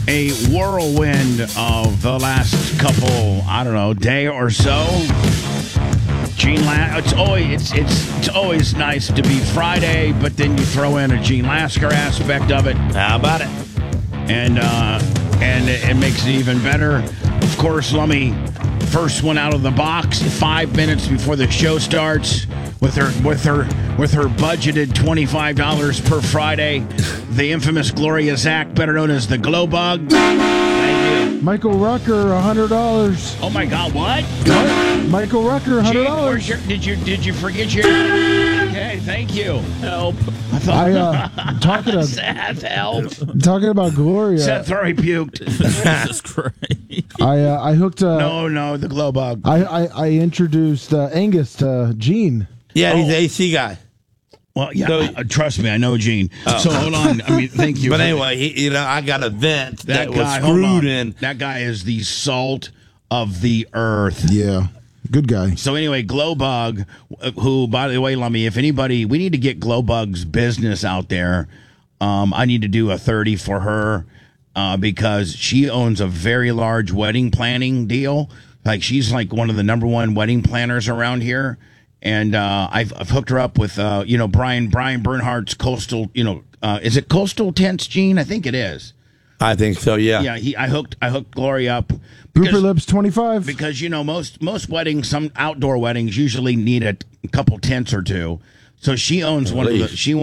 a whirlwind of the last couple, I don't know, day or so. It's always nice to be Friday, but then you throw in a Gene Lasker aspect of it. How about it? And it makes it even better. Of course, Lummy, first one out of the box, 5 minutes before the show starts, with her budgeted $25 per Friday. The infamous Gloria Zach, better known as the Glow Bug. Thank you. Michael Rucker, $100. Oh my God, what? Michael Rucker, Gee, $100. did you forget your? Okay, thank you. Help. I thought Talking about Gloria. Seth already puked. Jesus Christ. I hooked. No, the Glow Bug. I introduced Angus to Gene. Yeah, he's the AC guy. Well, yeah, trust me, I know Gene. So hold on. I mean, thank you. But anyway, I got a vent that was guy, screwed in. That guy is the salt of the earth. Yeah, good guy. So anyway, Glowbug, who, by the way, Lummy, if anybody, we need to get Glowbug's business out there. I need to do a 30 for her because she owns a very large wedding planning deal. Like, she's like one of the #1 wedding planners around here. And I've hooked her up with Brian Bernhardt's Coastal. Is it Coastal Tents, Gene? I think it is. I think so. Yeah. Yeah. I hooked Gloria up. Grouper Lips 25. Because most weddings, some outdoor weddings, usually need a couple tents or two. So she owns one of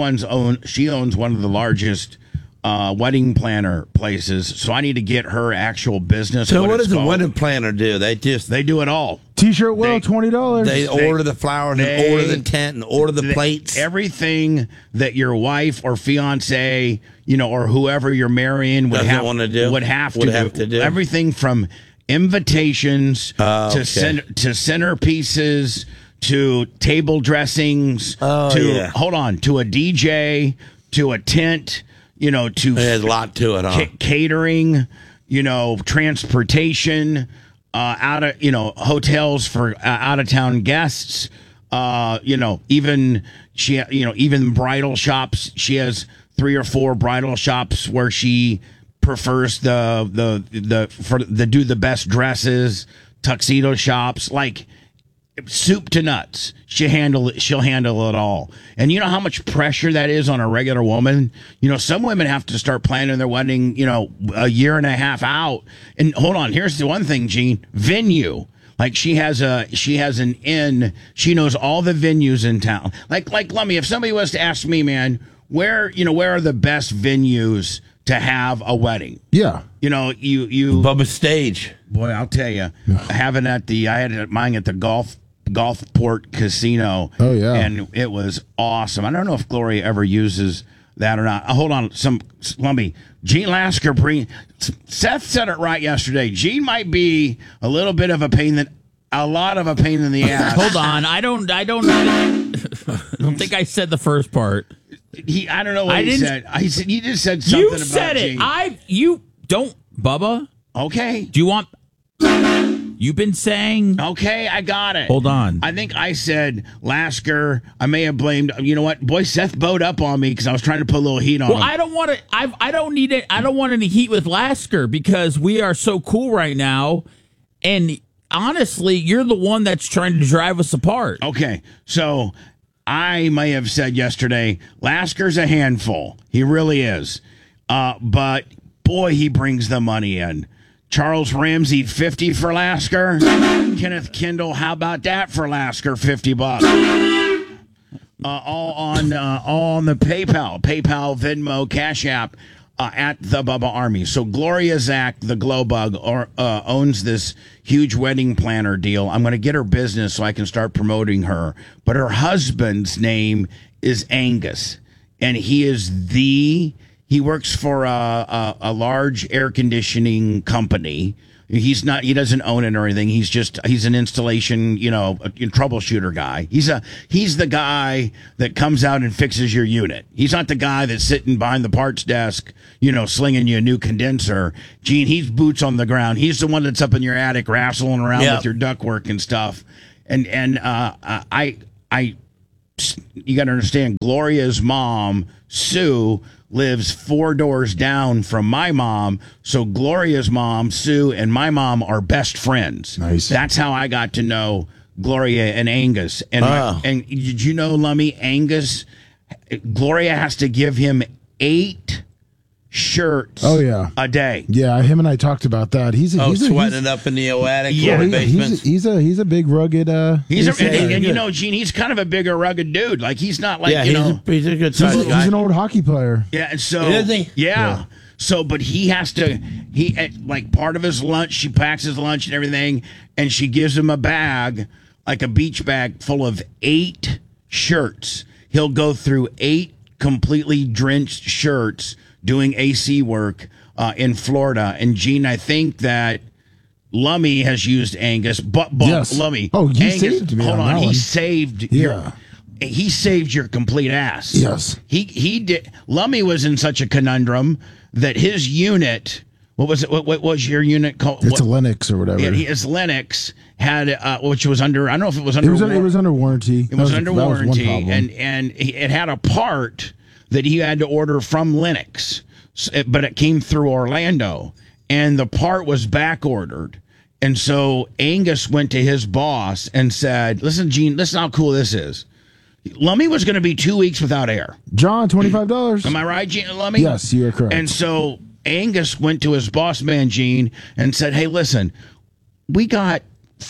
the largest wedding planner places. So I need to get her actual business. So what does a wedding planner do? They do it all. T-shirt will $20. They order the flowers and order the tent and order the plates. Everything that your wife or fiance, or whoever you're marrying would have to do. Everything from invitations to centerpieces to table dressings to a DJ to a tent. There's a lot to it, huh? Catering, transportation, hotels for out of town guests, even bridal shops. She has 3 or 4 bridal shops where she prefers do the best dresses, tuxedo shops, like soup to nuts. She'll handle it all. And you know how much pressure that is on a regular woman? Some women have to start planning their wedding, a year and a half out. And hold on, here's the one thing, Gene. Venue. Like she has an inn. She knows all the venues in town. Like Lummy, if somebody was to ask me, man, where are the best venues to have a wedding? Yeah. You Bubba Stage. Boy, I'll tell you. I had mine at the Gulfport Casino. Oh yeah, and it was awesome. I don't know if Gloria ever uses that or not. Hold on, Lummy. Gene Lasker Seth said it right yesterday. Gene might be a little bit of a pain in the ass. Hold on, I don't think I said the first part. I don't know what he said. I said you just said something about Gene. You said it. You don't, Bubba. Okay. Do you want? You've been saying... Okay, I got it. Hold on. I think I said Lasker. I may have blamed... You know what? Boy, Seth bowed up on me because I was trying to put a little heat on him. I don't want to... I don't need it. I don't want any heat with Lasker because we are so cool right now. And honestly, you're the one that's trying to drive us apart. Okay, so I may have said yesterday, Lasker's a handful. He really is. But, boy, he brings the money in. Charles Ramsey, 50 for Lasker. Kenneth Kendall, how about that for Lasker? $50. All on the PayPal, Venmo, Cash App at the Bubba Army. So Gloria Zach, the Glowbug, owns this huge wedding planner deal. I'm going to get her business so I can start promoting her. But her husband's name is Angus, and he works for a large air conditioning company. He doesn't own it or anything. He's an installation, a troubleshooter guy. He's the guy that comes out and fixes your unit. He's not the guy that's sitting behind the parts desk, slinging you a new condenser. Gene, he's boots on the ground. He's the one that's up in your attic wrestling around with your ductwork and stuff. And you got to understand, Gloria's mom, Sue, lives 4 doors down from my mom. So Gloria's mom, Sue, and my mom are best friends. Nice. That's how I got to know Gloria and Angus. And and did you know, Lummy, Angus, Gloria has to give him 8 shirts a day. Yeah, him and I talked about that. He's sweating it up in the attic Yeah, or the basement. He's a big rugged. And you know, Gene, he's kind of a bigger, rugged dude. Like he's not like he's a good size guy. He's an old hockey player. Yeah, and so is he? Yeah. So, but he has to. Like part of his lunch. She packs his lunch and everything, and she gives him a bag, like a beach bag, full of 8 shirts. He'll go through 8 completely drenched shirts doing AC work in Florida. And Gene, I think that Lummy has used Angus, but yes. Lummy. Oh, he Angus, saved me. Hold on, he one. saved. He saved your complete ass. Yes, he did. Lummy was in such a conundrum that his unit. What was it? What was your unit called? It's a Linux or whatever. Yeah, his Linux had, which was under. I don't know if it was under. It was under warranty. It was under warranty, and it had a part that he had to order from Linux, but it came through Orlando, and the part was back ordered. And so Angus went to his boss and said, "Listen, Gene, listen how cool this is. Lummy was going to be 2 weeks without air. John, $25. Am I right, Gene? Lummy? Yes, you are correct. And so Angus went to his boss man, Gene, and said, "Hey, listen, we got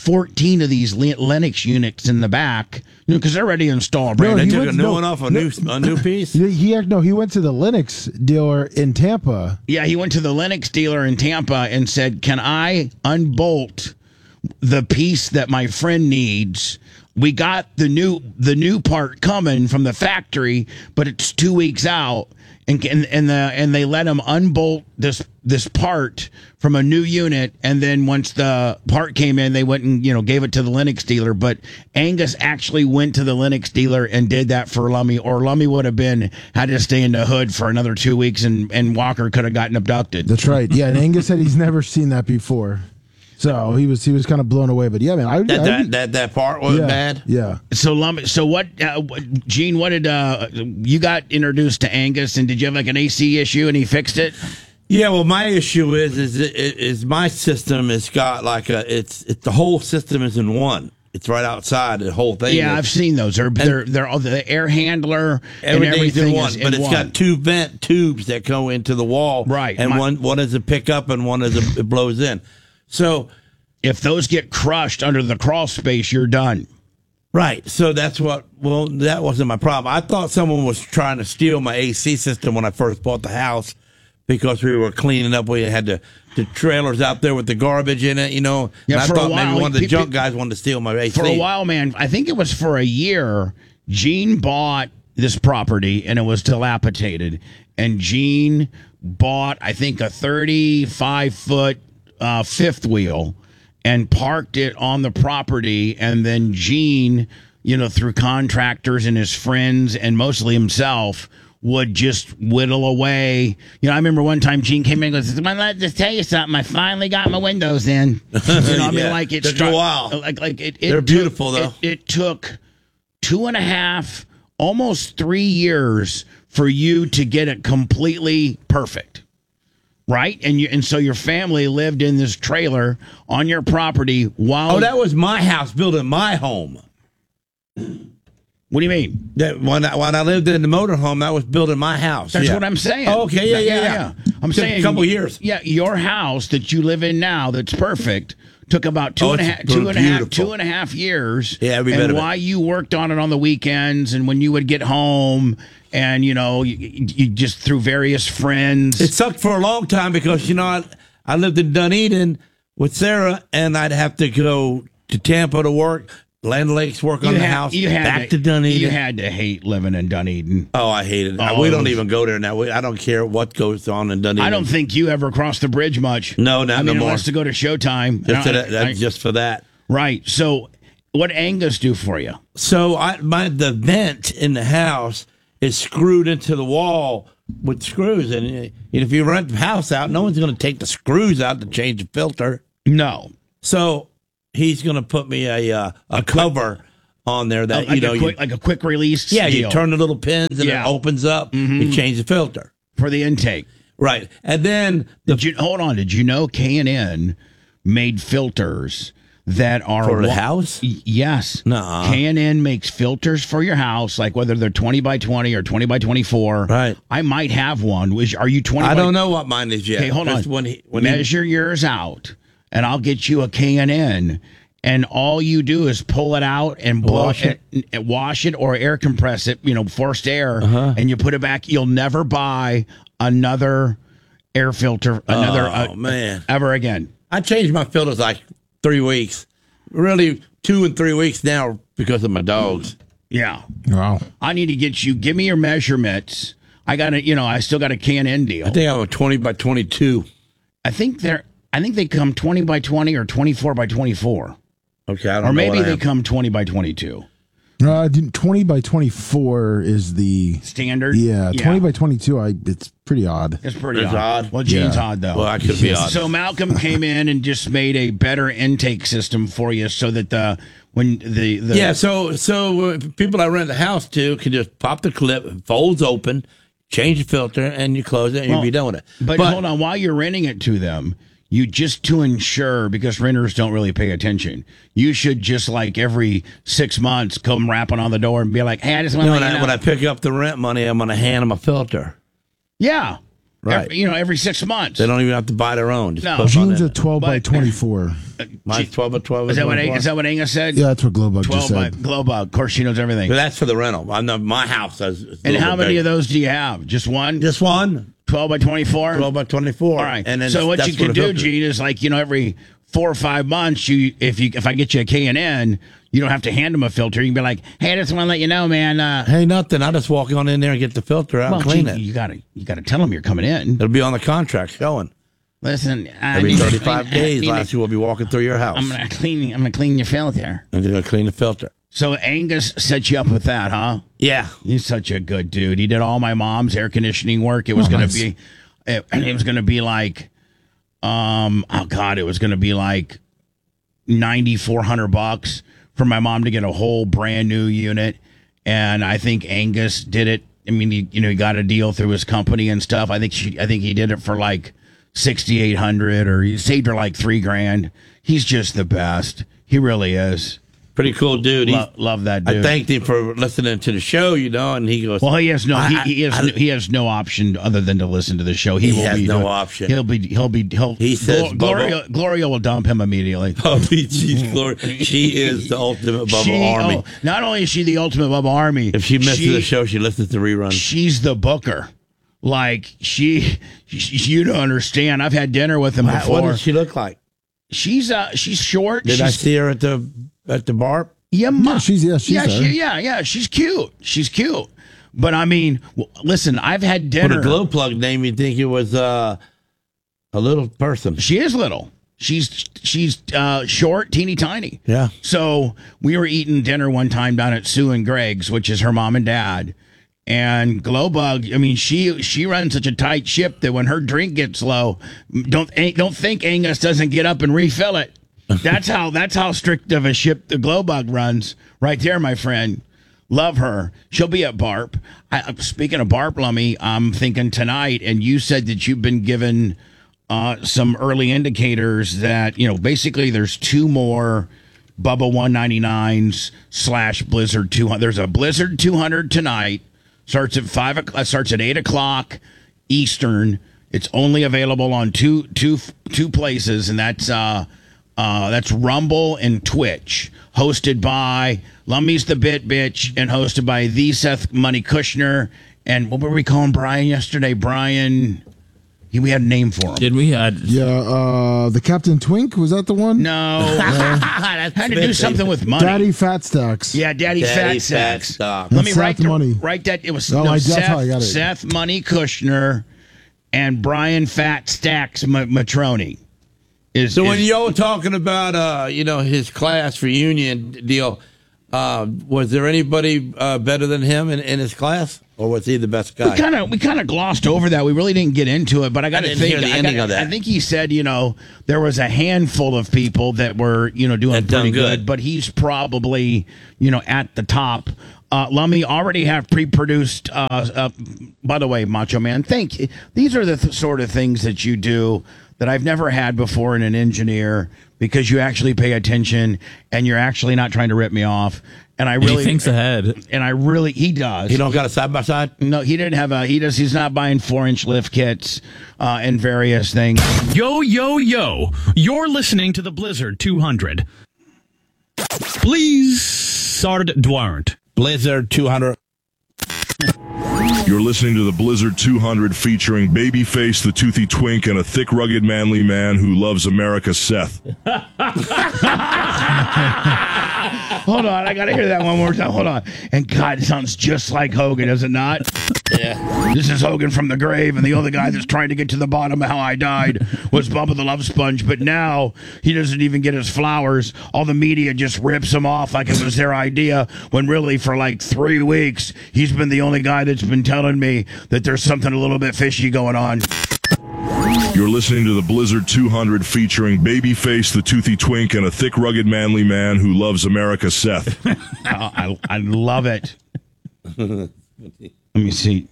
14 of these Linux units in the back, because they're already installed." They took a new one off, a new piece. He went to the Linux dealer in Tampa. Yeah, he went to the Linux dealer in Tampa and said, "Can I unbolt the piece that my friend needs? We got the new part coming from the factory, but it's 2 weeks out." And they let him unbolt this part from a new unit, and then once the part came in, they went and gave it to the Linux dealer. But Angus actually went to the Linux dealer and did that for Lummy, or Lummy would have had to stay in the hood for another 2 weeks, and Walker could have gotten abducted. That's right. Yeah, and Angus said he's never seen that before. So he was kind of blown away, but yeah, man, that part was bad. Yeah. So what, Gene? What did you got introduced to Angus, and did you have like an AC issue, and he fixed it? Yeah. Well, my issue is my system has got like it's the whole system is in one. It's right outside the whole thing. Yeah, I've seen those. They're all the air handler and everything in one, but it's got 2 vent tubes that go into the wall, right? And one is a pickup and one is it blows in. So if those get crushed under the crawl space, you're done. Right. So that wasn't my problem. I thought someone was trying to steal my AC system when I first bought the house because we were cleaning up. We had the trailers out there with the garbage in it, Yeah, and I thought maybe one of the junk guys wanted to steal my AC. For a while, man, I think it was for a year, Gene bought this property and it was dilapidated. And Gene bought, I think, a 35-foot fifth wheel and parked it on the property, and then Gene, through contractors and his friends and mostly himself, would just whittle away. I remember one time Gene came in and goes, "Let me tell you something. I finally got my windows in." Like it took a while. They're beautiful though. It took 2.5, almost 3 years for you to get it completely perfect. Right, and so your family lived in this trailer on your property while. Oh, that was my house, built in my home. What do you mean? That when I lived in the motorhome, that was built in my house. That's what I'm saying. Oh, okay, yeah. I'm saying a couple years. Yeah, your house that you live in now, that's perfect, took about two and a half years. Yeah, every bit and of why it. you worked on it on the weekends, and when you would get home. And, you just through various friends. It sucked for a long time because, I lived in Dunedin with Sarah, and I'd have to go to Tampa to work, Land Lakes work on the house, back to Dunedin. You had to hate living in Dunedin. Oh, I hate it. We don't even go there now. I don't care what goes on in Dunedin. I don't think you ever crossed the bridge much. No, not no more. Unless to go to Showtime. Just for that. Right. So what Angus do for you? So the vent in the house is screwed into the wall with screws. And if you rent the house out, no one's going to take the screws out to change the filter. No. So he's going to put me a cover on there that, like a quick release. Yeah, deal. you turn the little pins and it opens up. You change the filter. for the intake. Right. And then Hold on. Did you know K&N made filters that are for the house? Yes. Nuh-uh. K&N makes filters for your house, like whether they're 20 by 20 or 20 by 24. Right. I might have one. Are you 20? I don't know what mine is yet. Okay, hold on. When Measure yours out, and I'll get you a K&N. And all you do is pull it out and wash it or air compress it, forced air, and you put it back. You'll never buy another air filter, man, ever again. I changed my filters like 3 weeks. Really, 2 and 3 weeks now because of my dogs. Yeah. Wow. I need to give me your measurements. I got I still got a K&N deal. I think I'm a 20 by 22. I think they come 20 by 20 or 24 by 24. Okay, I don't or know. Maybe they come 20 by 22. 20 by 24 is the standard. Yeah, 20 by 22. It's pretty odd. It's pretty odd. Well, Gene's odd though. Well, I could be odd. So Malcolm came in and just made a better intake system for you, so that so people I rent the house to can just pop the clip, it folds open, change the filter, and you close it, and you'll be done with it. But hold on, while you're renting it to them, you just to ensure, because renters don't really pay attention, you should just like every 6 months come rapping on the door and be like, "Hey, I just want to let you know." When I pick up the rent money, I'm going to hand them a filter. Yeah, right. Every 6 months. They don't even have to buy their own. Just No. put it on Gene's there. a 12 by 24. Mine's 12 by 12. Is that what Angus said? Yeah, that's what Glowbug 12 just by said. Glowbug. Of course, she knows everything. But that's for the rental. My house is a And little how bit many bigger. of those do you have? Just one? Just one. 12 by 24? 12 by 24. All right. And then so what that's you can for the do, filter. Gene, is like, every 4 or 5 months, if I get you a K&N, you don't have to hand them a filter. You can be like, "Hey, I just want to let you know, man." Hey, nothing. I just walk on in there and get the filter out and clean Gene, it. You gotta tell them you're coming in. It'll be on the contract showing. Listen, Every 35 days, last year we'll be walking through your house. I'm gonna clean your filter. And they're going to clean the filter. So Angus set you up with that, huh? Yeah. He's such a good dude. He did all my mom's air conditioning work. It was going to be, it was going to be like, it was going to be like $9,400 for my mom to get a whole brand new unit. And I think Angus did it. I mean, he got a deal through his company and stuff. I think he did it for like $6,800, or he saved her like $3,000. He's just the best. He really is. Pretty cool dude. Love that dude. I thanked him for listening to the show, and he goes, well, he has no he has no option other than to listen to the show. He has no option. He says Gloria will dump him immediately. Oh, geez, Gloria. She is the ultimate Bubba Army. Not only is she the ultimate Bubba Army, if she misses the show, she listens to reruns. She's the booker. Like she you don't understand. I've had dinner with him before. What does she look like? She's short. Did I see her at the bar? Yeah, she's there. She's cute. She's cute. But I mean, listen, I've had dinner. With a glow plug name, you'd think it was a little person. She is little. She's short, teeny tiny. Yeah. So we were eating dinner one time down at Sue and Greg's, which is her mom and dad. And Glowbug, I mean, she runs such a tight ship that when her drink gets low, don't think Angus doesn't get up and refill it. That's how strict of a ship the Glowbug runs. Right there, my friend. Love her. She'll be at BARP. Speaking of BARP, Lummy, I'm thinking tonight, and you said that you've been given some early indicators that, basically there's 2 more Bubba 199s / Blizzard 200. There's a Blizzard 200 tonight. Starts at 8 o'clock Eastern. It's only available on two places, and that's Rumble and Twitch. Hosted by Lummy's the Bit Bitch, and hosted by the Seth Money Kushner. And what were we calling Brian yesterday? Brian. We had a name for him. Did we? The Captain Twink, was that the one? No. Had to do something with money. Daddy Fat Stacks. Yeah, Daddy Fat Stacks. Stacks. Let me Seth Money. write that. It was that's how I got it. Seth Money Kushner and Brian Fat Stacks Matroni. When y'all were talking about his class reunion deal, was there anybody better than him in his class, or was he the best guy? We kind of glossed over that. We really didn't get into it, but I got to think. Hear the ending of that. I think he said, there was a handful of people that were, doing pretty good, but he's probably, at the top Lummy already have pre-produced. By the way, Macho Man, thank you. These are the sort of things that you do that I've never had before in an engineer, because you actually pay attention and you're actually not trying to rip me off. And I really he thinks ahead. And he does. You don't got a side by side? No, he didn't have he's not buying 4-inch lift kits and various things. Yo, yo, yo. You're listening to the Blizzard 200. Blizzard Dwarnt. Blizzard 200. You're listening to the Blizzard 200 featuring Babyface, the toothy twink, and a thick, rugged, manly man who loves America, Seth. Hold on, I gotta hear that one more time. Hold on. And God, it sounds just like Hogan, does it not? Yeah. This is Hogan from the grave, and the other guy that's trying to get to the bottom of how I died was Bubba the Love Sponge, but now he doesn't even get his flowers. All the media just rips him off like it was their idea, when really for like 3 weeks, he's been the only guy that's been telling me that there's something a little bit fishy going on. You're listening to the Blizzard 200 featuring Babyface, the toothy twink, and a thick, rugged, manly man who loves America, Seth. I love it. Let me see.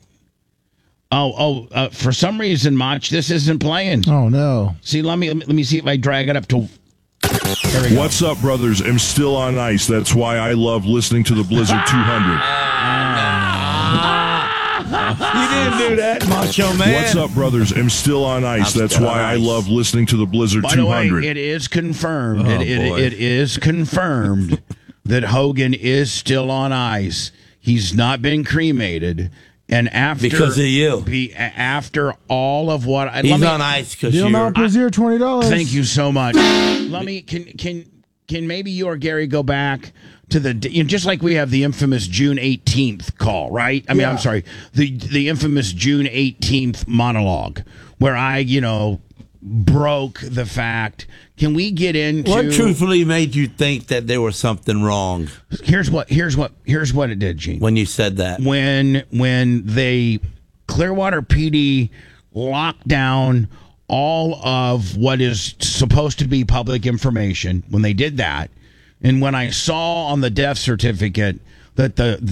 For some reason, Mach, this isn't playing. Oh no! See, let me see if I drag it up to. There we go. What's up, brothers? I'm still on ice. That's why I love listening to the Blizzard 200. You didn't do that, Macho Man. What's up, brothers? I'm still on ice. That's why I love listening to the Blizzard By the 200. way, it is confirmed. Oh, it is confirmed that Hogan is still on ice. He's not been cremated. And after Because of you. After all of what He's on ice because Deal you're... now, Brazier, $20. Thank you so much. Let me can maybe you or Gary go back to the just like we have the infamous June 18th call, right? I mean, Yeah. I'm sorry, the infamous June 18th monologue where I broke the fact. Can we get into What truthfully made you think that there was something wrong Here's what it did, Gene. when you said that? When they Clearwater PD locked down all of what is supposed to be public information, when they did that, and when I saw on the death certificate that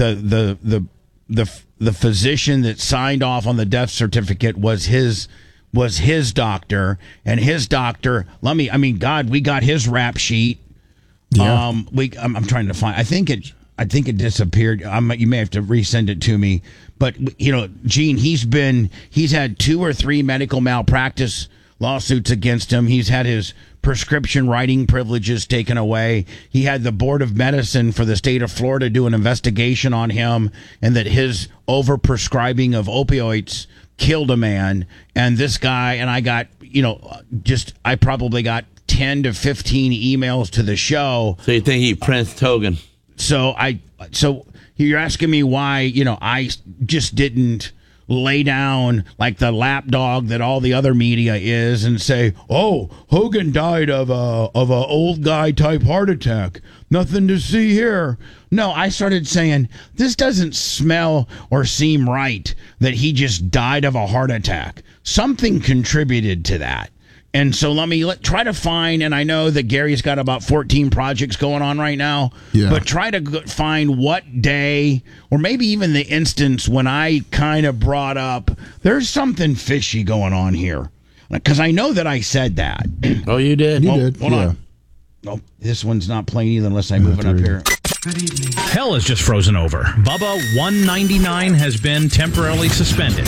the physician that signed off on the death certificate was his doctor, and his doctor, God, we got his rap sheet. Yeah. I'm trying to find. I think it disappeared. You may have to resend it to me. But Gene, he's had 2 or 3 medical malpractice lawsuits against him. He's had his prescription writing privileges taken away. He had the Board of Medicine for the state of Florida do an investigation on him, and that his overprescribing of opioids killed a man. And this guy, and I got, I probably got 10 to 15 emails to the show. So you think he Prince Hogan? So you're asking me why, I just didn't lay down like the lapdog that all the other media is and say, "Oh, Hogan died of a old guy type heart attack. Nothing to see here." No, I started saying, this doesn't smell or seem right that he just died of a heart attack. Something contributed to that. And so let me try to find, and I know that Gary's got about 14 projects going on right now, but try to find what day, or maybe even the instance when I kind of brought up, there's something fishy going on here. Because I know that I said that. Oh, you did? You did. Hold on. No, this one's not playing either unless I move it up here. Hell has just frozen over. Bubba 199 has been temporarily suspended,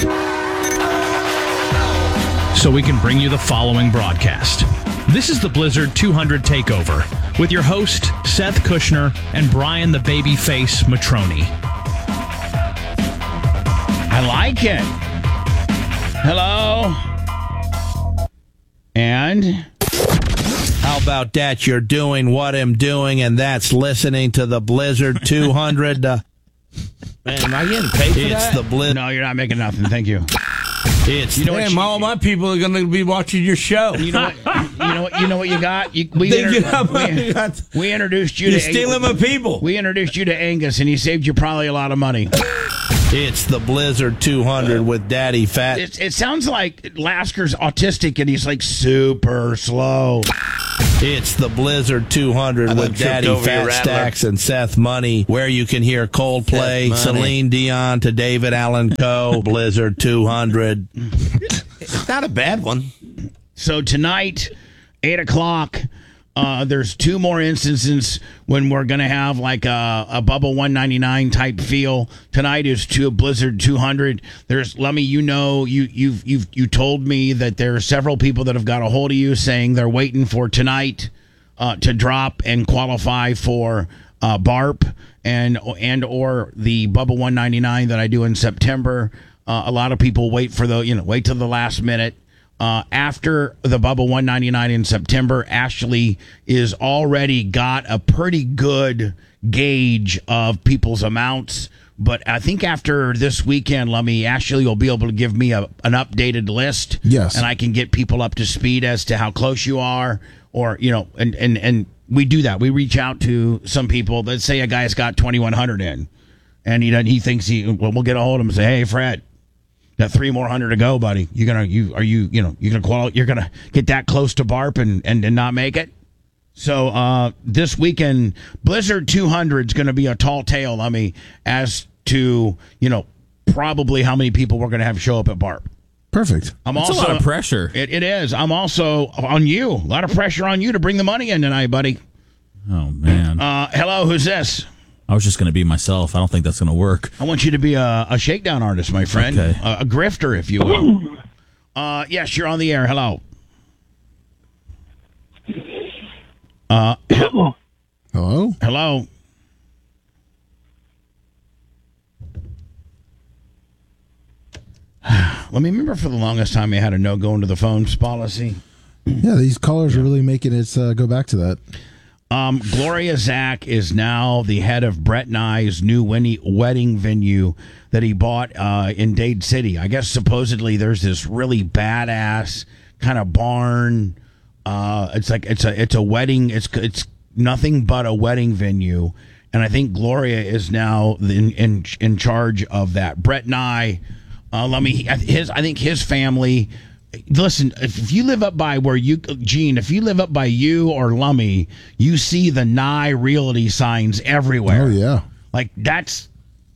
so we can bring you the following broadcast. This is the Blizzard 200 Takeover with your host, Seth Kushner, and Brian the Babyface Matroni. I like it. Hello. And How about that? You're doing what I'm doing, and that's listening to the Blizzard 200. Man, am I getting paid for that? It's the Blizzard. no, you're not making nothing. Thank you. It's all my people are going to be watching your show. You know what you got? We You're introduced you to stealing my people. We introduced you to Angus, and he saved you probably a lot of money. It's the Blizzard 200 with Daddy Fat. It sounds like Lasker's autistic and he's like super slow. It's the Blizzard 200 with Daddy Fat Stacks and Seth Money, where you can hear Coldplay, Celine Dion to David Allen Coe. Blizzard 200. It's not a bad one. So tonight, 8 o'clock, there's 2 more instances when we're going to have like a Bubba 199 type feel. Tonight is Blizzard 200. There's Lummy, you told me that there are several people that have got a hold of you saying they're waiting for tonight to drop and qualify for BARP and or the Bubba 199 that I do in September. A lot of people wait till the last minute. After the Bubba 199 in September, Ashley is already got a pretty good gauge of people's amounts. But I think after this weekend, Ashley will be able to give me an updated list. Yes. And I can get people up to speed as to how close you are. Or, and we do that. We reach out to some people. Let's say a guy's got 2,100 in. And he thinks we'll get a hold of him and say, hey, Fred, got 3 more hundred to go, buddy. You're gonna get that close to BARP and not make it. So this weekend, Blizzard 200 is going to be a tall tale, as to probably how many people we're going to have show up at BARP. Perfect. That's a lot of pressure. It is. I'm also on you. A lot of pressure on you to bring the money in tonight, buddy. Oh man. Hello, who's this? I was just going to be myself. I don't think that's going to work. I want you to be a shakedown artist, my friend. Okay. A grifter, if you will. Yes, you're on the air. Hello. Hello? Hello. Let me remember for the longest time I had a no going to the phones policy. Yeah, these callers are really making it go back to that. Gloria Zach is now the head of Brett Nye's new wedding venue that he bought in Dade City. I guess supposedly there's this really badass kind of barn. It's a wedding. It's nothing but a wedding venue, and I think Gloria is now in charge of that. Brett Nye, I think his family. Listen, if you live up by Gene, if you live up by you or Lummy, you see the Nye Realty signs everywhere. Oh, yeah. Like, that's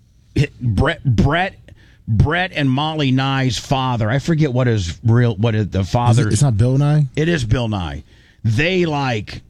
Brett and Molly Nye's father. I forget the father. It's not Bill Nye? It is Bill Nye. They probably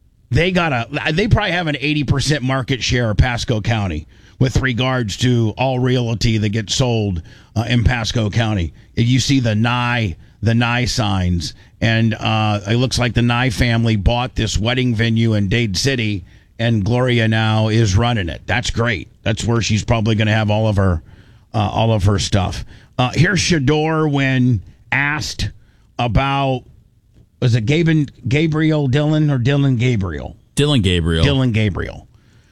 have an 80% market share of Pasco County with regards to all realty that gets sold in Pasco County. You see the Nye signs, and it looks like the Nye family bought this wedding venue in Dade City, and Gloria now is running it. That's great. That's where she's probably going to have all of her stuff. Here's Shador when asked about, was it Gabriel Dillon or Dylan Gabriel? Dylan Gabriel. Dylan Gabriel.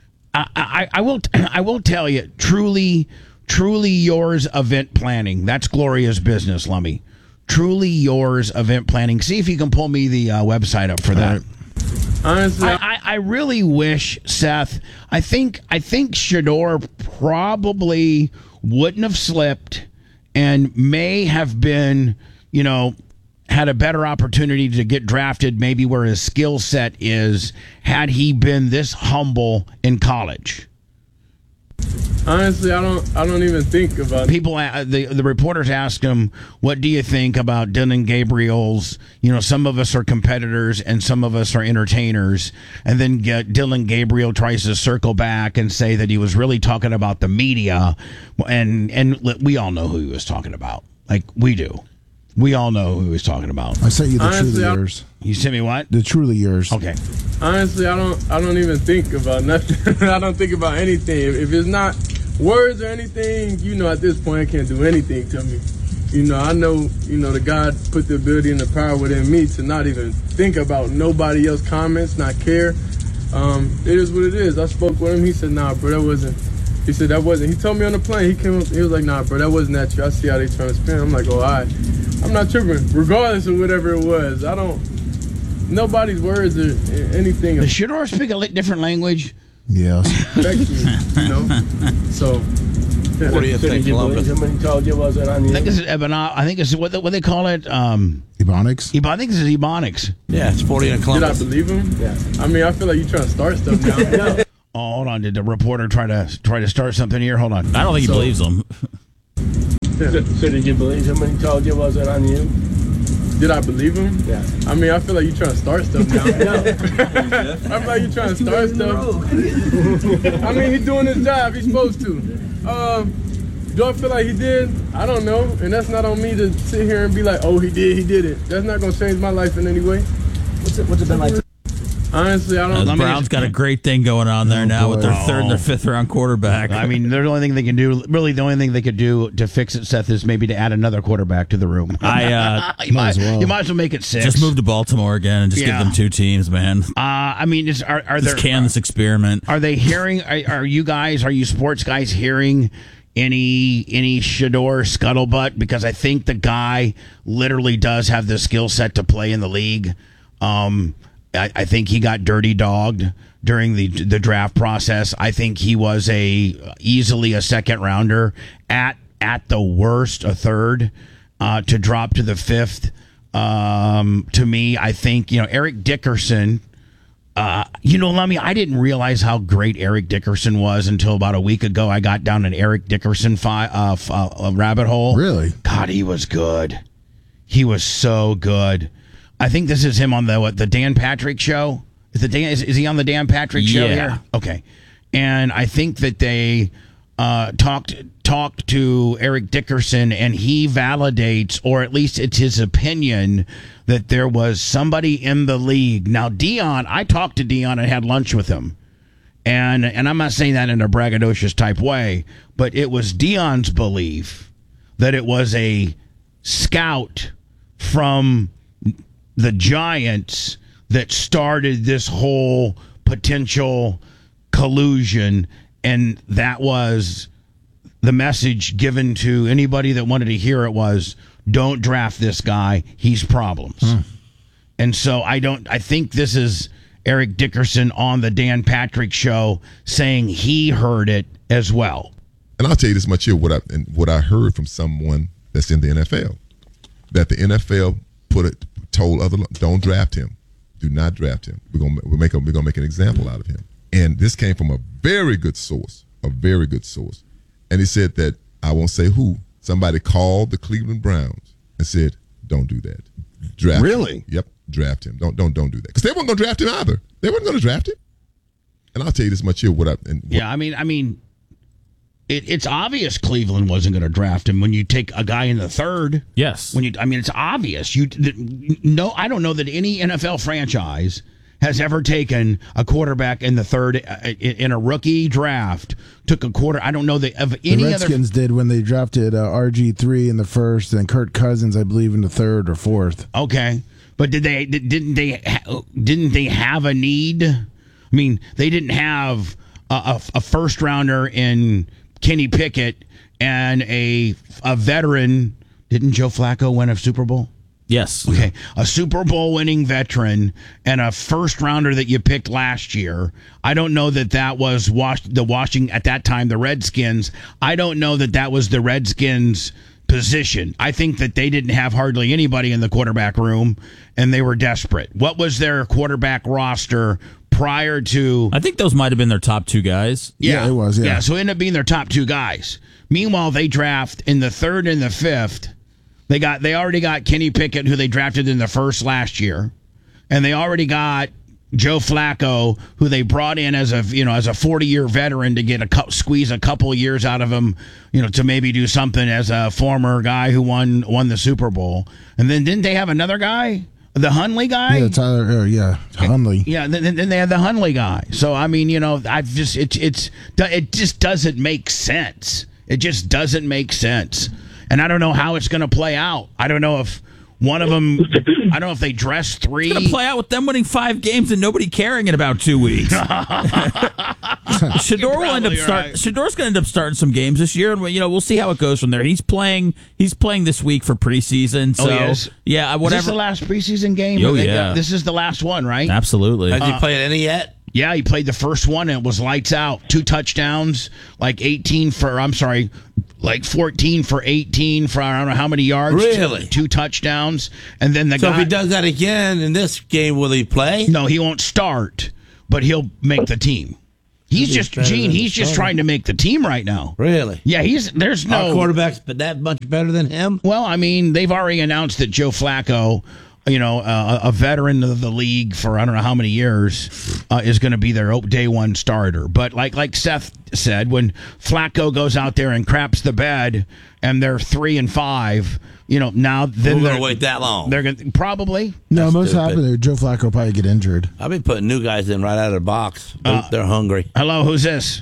I will tell you, truly yours event planning. That's Gloria's business, Lummy. Truly yours event planning. See if you can pull me the website up for that. Honestly, I really wish, Seth. I think Shador probably wouldn't have slipped and may have been, had a better opportunity to get drafted, maybe where his skill set is, had he been this humble in college. Honestly, I don't even think about it. People, the reporters asked him, "What do you think about Dylan Gabriel's? Some of us are competitors and some of us are entertainers." And then Dylan Gabriel tries to circle back and say that he was really talking about the media, and we all know who he was talking about. Like, we do. We all know who he was talking about. I sent you the Honestly, Truly Yours. You sent me what? The Truly Yours. Okay. Honestly, I don't even think about nothing. I don't think about anything. If it's not words or anything, at this point, it can't do anything to me. I know, the God put the ability and the power within me to not even think about nobody else's comments, not care. It is what it is. I spoke with him. He said, nah, bro, that wasn't. He said, that wasn't. He told me on the plane. He came up. He was like, nah, bro, that wasn't that you. I see how they trying to spin. I'm like, oh, all right. I'm not tripping, regardless of whatever it was. Nobody's words or anything. Does Shador speak a different language? Yes. Affect me, So What do you think, Columbus? How many charges was it on you? I think it's I think it's what they call it. Ebonics? I think it's Ebonics. Yeah, it's 40 in Did I Columbus. believe him? Yeah. I mean, I feel like you're trying to start stuff now. No. Oh, hold on. Did the reporter try to start something here? Hold on. I don't think he believes them. So did you believe how many charges was it on you? Did I believe him? Yeah. I mean, I feel like you're trying to start stuff now. No. I feel like you're trying to start stuff. I mean, he's doing his job. He's supposed to. Do I feel like he did? I don't know. And that's not on me to sit here and be like, oh, he did it. That's not going to change my life in any way. What's it been like? Honestly, I don't The know. Browns got a great thing going on there now with their third and their fifth round quarterback. I mean, the only thing they can do, really, the only thing they could do to fix it, Seth, is maybe to add another quarterback to the room. you Might as well. You might as well make it 6. just move to Baltimore again and just give Yeah. them 2 teams, man. I mean, are there Just can this experiment. Are they hearing? Are you sports guys hearing any Shador scuttlebutt? Because I think the guy literally does have the skill set to play in the league. I think he got dirty dogged during the draft process. I think he was easily a second rounder, at the worst a third, to drop to the 5th. To me, I think Eric Dickerson. Lummy, I didn't realize how great Eric Dickerson was until about a week ago. I got down an Eric Dickerson rabbit hole. Really? God, he was good. He was so good. I think this is him on the Dan Patrick show. Is he on the Dan Patrick show Yeah. here? Okay. And I think that they talked to Eric Dickerson, and he validates, or at least it's his opinion, that there was somebody in the league. Now, Dion, I talked to Dion and had lunch with him. And I'm not saying that in a braggadocious type way, but it was Dion's belief that it was a scout from the Giants that started this whole potential collusion, and that was the message given to anybody that wanted to hear it was, don't draft this guy, he's problems. And so I think this is Eric Dickerson on the Dan Patrick show saying he heard it as well. And I'll tell you this much here, what I heard from someone that's in the NFL, that the NFL told other, don't draft him, do not draft him. We're gonna make an example out of him. And this came from a very good source. And he said that, I won't say who, somebody called the Cleveland Browns and said, don't do that. Draft Really? him. Yep, draft him. Don't do that. Because they weren't going to draft him either. They weren't going to draft him. And I'll tell you this much here. I mean, it's obvious Cleveland wasn't going to draft him when you take a guy in the 3rd. Yes. It's obvious. I don't know that any NFL franchise has ever taken a quarterback in the 3rd in a rookie draft. Took a quarter. I don't know that of any the Redskins did when they drafted RG3 in the 1st and Kirk Cousins, I believe, in the 3rd or 4th. Okay, but didn't they have a need? I mean, they didn't have a first rounder in Kenny Pickett and a veteran. Didn't Joe Flacco win a Super Bowl? Yes. Okay, a Super Bowl winning veteran and a first rounder that you picked last year. I don't know that was Washington at that time, the Redskins. I don't know that was the Redskins' position. I think that they didn't have hardly anybody in the quarterback room, and they were desperate. What was their quarterback roster prior to? I think those might have been their top 2 guys. Yeah, it was. Yeah. So it ended up being their top 2 guys. Meanwhile, they draft in the 3rd and the 5th. They already got Kenny Pickett, who they drafted in the 1st last year, and they already got Joe Flacco, who they brought in as a 40-year veteran to squeeze a couple of years out of him, to maybe do something as a former guy who won the Super Bowl. And then didn't they have another guy, the Hundley guy? Yeah, Tyler. Hundley. Yeah, then they had the Hundley guy. So I mean, it just doesn't make sense. It just doesn't make sense. And I don't know how it's going to play out. I don't know if one of them, I don't know if they dress 3. It's going to play out with them winning 5 games and nobody caring in about 2 weeks. Shador will end up Shador's going to end up starting some games this year, and we'll see how it goes from there. He's playing this week for preseason. So yes. Yeah, whatever. Is this the last preseason game? Oh, yeah. This is the last one, right? Absolutely. Has he played any yet? Yeah, he played the first one and it was lights out. 2 touchdowns, like 14 for 18 for I don't know how many yards. Really? 2 touchdowns. And then So if he does that again in this game, will he play? No, he won't start, but he'll make the team. He's just trying to make the team right now. Really? Yeah, there's no Our quarterback's that much better than him? Well, I mean, they've already announced that Joe Flacco, a veteran of the league for I don't know how many years, is going to be their day one starter. But like Seth said, when Flacco goes out there and craps the bed and they're 3-5, now then we're going to wait that long. They're going to probably. No, most happen. Joe Flacco will probably get injured. I've been putting new guys in right out of the box. They're hungry. Hello, who's this?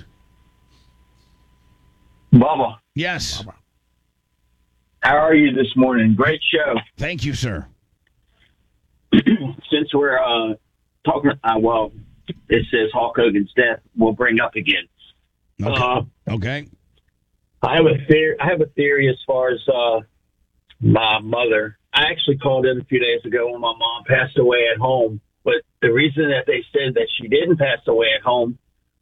Bubba. Yes. Bubba. How are you this morning? Great show. Thank you, sir. Since we're talking, it says Hulk Hogan's death. We'll bring up again. Okay. I have a theory as far as my mother. I actually called in a few days ago when my mom passed away at home. But the reason that they said that she didn't pass away at home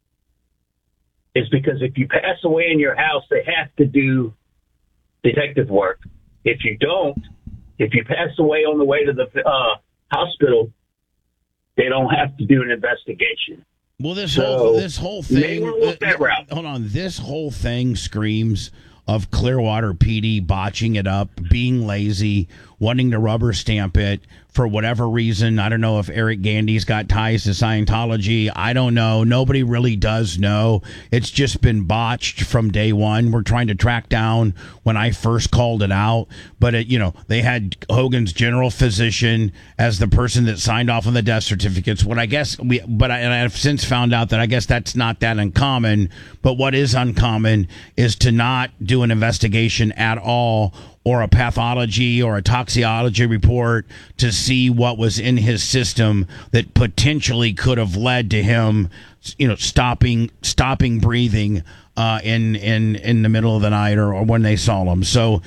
is because if you pass away in your house, they have to do detective work. If you don't, if you pass away on the way to the hospital, they don't have to do an investigation. Well, this whole thing. Hold on. This whole thing screams of Clearwater PD botching it up, being lazy, wanting to rubber stamp it for whatever reason. I don't know if Eric Gandy's got ties to Scientology. I don't know. Nobody really does know. It's just been botched from day one. We're trying to track down when I first called it out. But, they had Hogan's general physician as the person that signed off on the death certificates. What I guess I've since found out that I guess that's not that uncommon. But what is uncommon is to not do an investigation at all, or a pathology or a toxicology report to see what was in his system that potentially could have led to him, stopping breathing in the middle of the night or when they saw him. So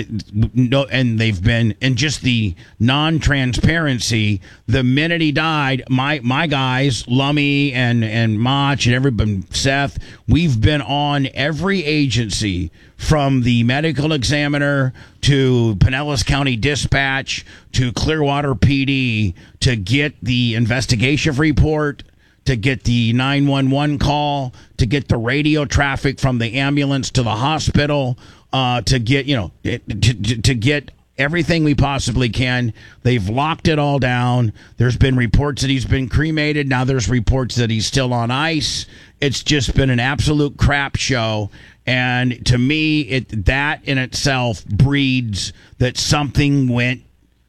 and they've been, and just the non-transparency. The minute he died, my guys, Lummy and Mach and everybody, Seth, we've been on every agency from the medical examiner to Pinellas County Dispatch to Clearwater PD to get the investigation report, to get the 911 call, to get the radio traffic from the ambulance to the hospital, to get to get everything we possibly can. They've locked it all down. There's been reports that he's been cremated. Now there's reports that he's still on ice. It's just been an absolute crap show. And to me, that in itself breeds that something went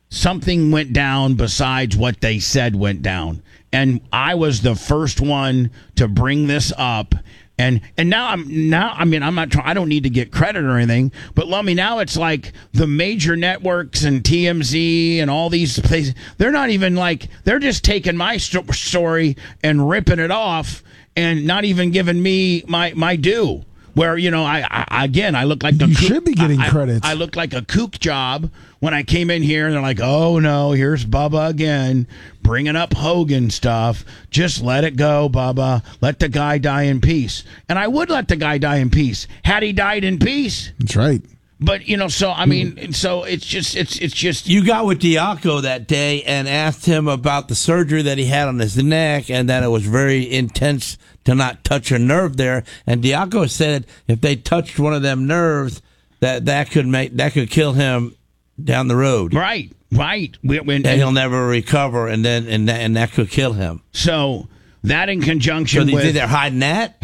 down besides what they said went down. And I was the first one to bring this up. And now I'm not trying. I don't need to get credit or anything. But Lummy, now it's like the major networks and TMZ and all these places. They're not even they're just taking my story and ripping it off and not even giving me my due. Where, I look like you should be getting credit. I look like a kook job when I came in here, and they're like, oh, no, here's Bubba again, bringing up Hogan stuff. Just let it go, Bubba. Let the guy die in peace. And I would let the guy die in peace had he died in peace. That's right. But, so it's just. You got with Diaco that day and asked him about the surgery that he had on his neck and that it was very intense to not touch a nerve there. And Diaco said if they touched one of them nerves, that could kill him down the road. Right. And he'll never recover, and that could kill him. So that in conjunction with. So you think they're hiding that?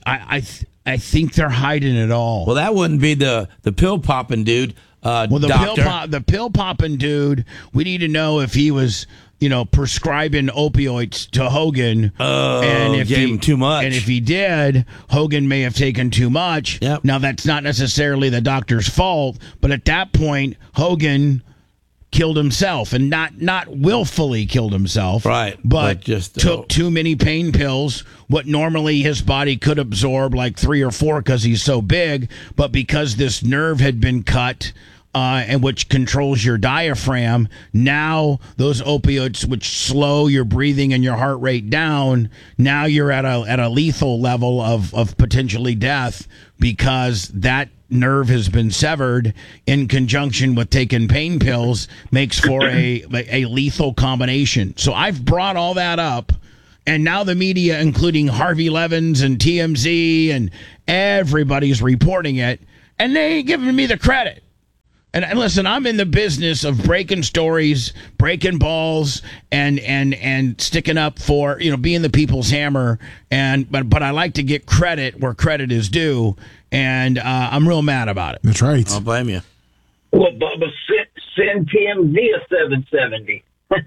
I think they're hiding it all. Well, that wouldn't be the pill popping dude. The pill popping dude. We need to know if he was, prescribing opioids to Hogan, and if gave him too much. And if he did, Hogan may have taken too much. Yep. Now that's not necessarily the doctor's fault, but at that point, Hogan killed himself, and not willfully killed himself, right? But just took too many pain pills, what normally his body could absorb like 3 or 4 because he's so big, but because this nerve had been cut, and which controls your diaphragm. Now those opioids, which slow your breathing and your heart rate down, now you're at a lethal level of potentially death because that nerve has been severed in conjunction with taking pain pills makes for a lethal combination. So I've brought all that up. And now the media, including Harvey Levins and TMZ and everybody's reporting it, and they ain't giving me the credit. And listen, I'm in the business of breaking stories, breaking balls, and sticking up for, being the people's hammer. But I like to get credit where credit is due, and I'm real mad about it. That's right. I don't blame you. Well, Bubba, send TMZ a 770.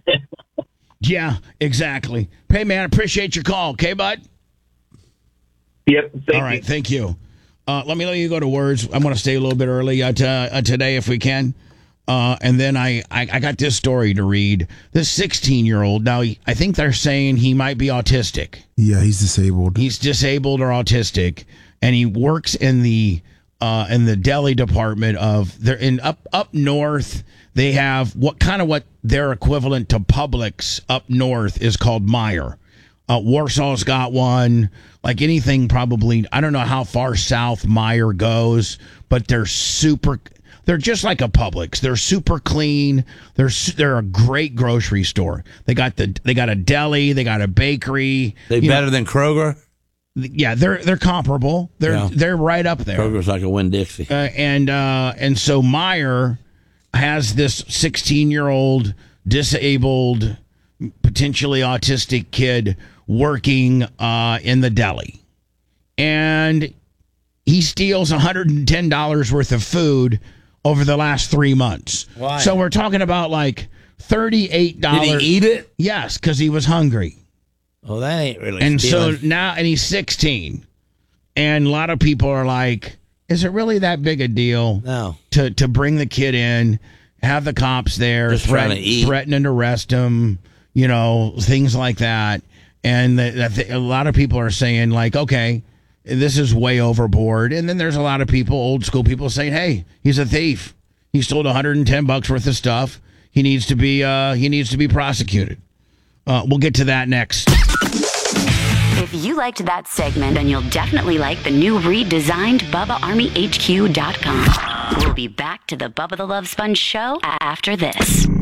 Yeah, exactly. Hey, man, appreciate your call. Okay, bud? Yep. All right, thank you. Let you go to words. I'm going to stay a little bit early today if we can. And then I got this story to read. This 16-year-old, now I think they're saying he might be autistic. Yeah, he's disabled. He's disabled or autistic, and he works in the deli department of up north. They have what their equivalent to Publix up north is called Meijer. Warsaw's got one. Like anything, probably. I don't know how far south Meijer goes, but they're just like a Publix. They're super clean. They're a great grocery store. They got a deli. They got a bakery. They better than Kroger. Yeah, they're comparable. They're right up there. Kroger's like a Winn-Dixie. And so Meijer has this 16-year-old disabled, potentially autistic kid working in the deli, and he steals $110 worth of food over the last 3 months. Why? So we're talking about like $38. Did he eat it? Yes, because he was hungry. Oh, that ain't really. And stealing. so now, and he's 16, and a lot of people are like, "Is it really that big a deal?" No. To bring the kid in, have the cops there, Just trying to eat. threatening to arrest him, things like that. And a lot of people are saying, like, okay, this is way overboard. And then there's a lot of people, old school people, saying, hey, he's a thief. He stole $110 worth of stuff. He needs to be prosecuted. We'll get to that next. If you liked that segment, then you'll definitely like the new redesigned BubbaArmyHQ.com. We'll be back to the Bubba the Love Sponge show after this.